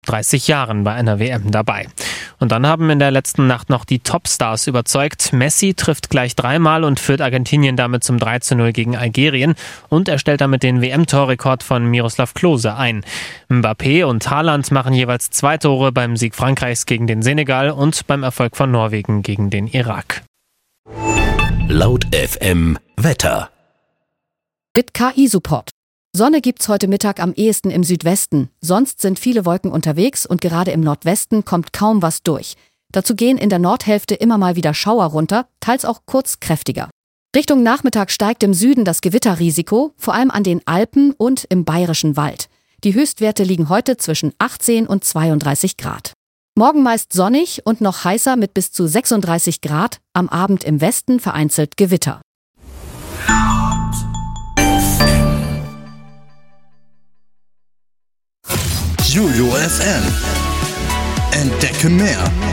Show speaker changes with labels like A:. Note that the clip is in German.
A: 30 Jahren bei einer WM dabei. Und dann haben in der letzten Nacht noch die Topstars überzeugt. Messi trifft gleich 3-mal und führt Argentinien damit zum 3:0 gegen Algerien. Und er stellt damit den WM-Torrekord von Miroslav Klose ein. Mbappé und Haaland machen jeweils 2 Tore beim Sieg Frankreichs gegen den Senegal und beim Erfolg von Norwegen gegen den Irak.
B: Laut FM Wetter.
C: Mit KI-Support. Sonne gibt's heute Mittag am ehesten im Südwesten. Sonst sind viele Wolken unterwegs und gerade im Nordwesten kommt kaum was durch. Dazu gehen in der Nordhälfte immer mal wieder Schauer runter, teils auch kurz kräftiger. Richtung Nachmittag steigt im Süden das Gewitterrisiko, vor allem an den Alpen und im Bayerischen Wald. Die Höchstwerte liegen heute zwischen 18 und 32 Grad. Morgen meist sonnig und noch heißer mit bis zu 36 Grad, am Abend im Westen vereinzelt Gewitter.
D: Jojo FM. Entdecke mehr.